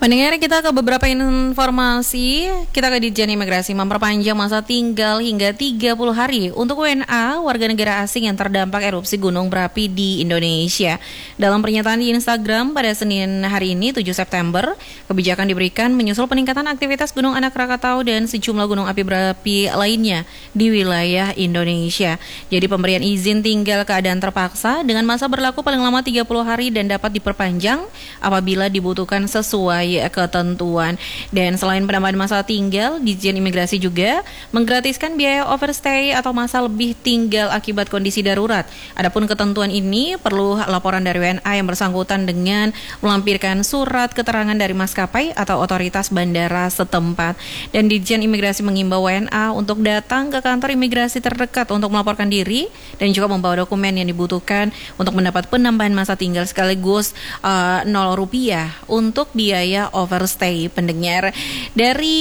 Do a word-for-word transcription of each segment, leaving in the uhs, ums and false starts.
Pendengar, kita ke beberapa informasi. Kita ke Ditjen Imigrasi memperpanjang masa tinggal hingga tiga puluh hari untuk W N A warga negara asing yang terdampak erupsi gunung berapi di Indonesia. Dalam pernyataan di Instagram pada Senin hari ini tujuh September, kebijakan diberikan menyusul peningkatan aktivitas Gunung Anak Rakatau dan sejumlah gunung api berapi lainnya di wilayah Indonesia. Jadi pemberian izin tinggal keadaan terpaksa dengan masa berlaku paling lama tiga puluh hari dan dapat diperpanjang apabila dibutuhkan sesuai ketentuan. Dan selain penambahan masa tinggal, Ditjen Imigrasi juga menggratiskan biaya overstay atau masa lebih tinggal akibat kondisi darurat. Adapun ketentuan ini perlu laporan dari W N A yang bersangkutan dengan melampirkan surat keterangan dari maskapai atau otoritas bandara setempat. Dan Ditjen Imigrasi mengimbau W N A untuk datang ke kantor imigrasi terdekat untuk melaporkan diri dan juga membawa dokumen yang dibutuhkan untuk mendapat penambahan masa tinggal sekaligus uh, nol rupiah untuk biaya overstay. Pendengar dari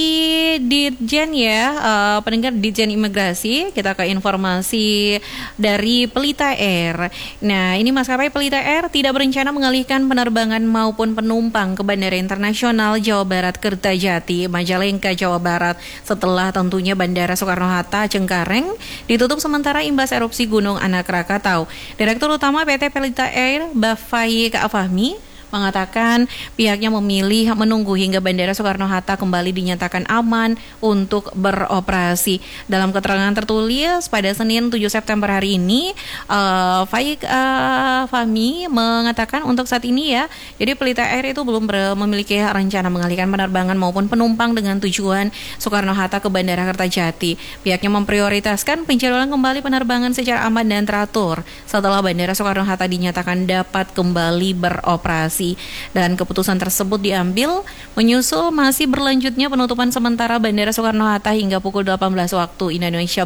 Ditjen ya, uh, pendengar Ditjen Imigrasi, kita ke informasi dari Pelita Air. Nah, ini maskapai Pelita Air tidak berencana mengalihkan penerbangan maupun penumpang ke Bandara Internasional Jawa Barat Kertajati, Majalengka, Jawa Barat setelah tentunya Bandara Soekarno-Hatta Cengkareng ditutup sementara imbas erupsi Gunung Anak Rakatau. Direktur Utama P T Pelita Air, Bafai Fahmi, mengatakan pihaknya memilih menunggu hingga Bandara Soekarno-Hatta kembali dinyatakan aman untuk beroperasi. Dalam keterangan tertulis pada Senin tujuh September hari ini, uh, Faik uh, Fahmi mengatakan untuk saat ini ya, jadi Pelita Air itu belum ber- memiliki rencana mengalihkan penerbangan maupun penumpang dengan tujuan Soekarno-Hatta ke Bandara Kertajati. Pihaknya memprioritaskan penjadwalan kembali penerbangan secara aman dan teratur setelah Bandara Soekarno-Hatta dinyatakan dapat kembali beroperasi. Dan keputusan tersebut diambil menyusul masih berlanjutnya penutupan sementara Bandara Soekarno-Hatta hingga pukul delapan belas waktu Indonesia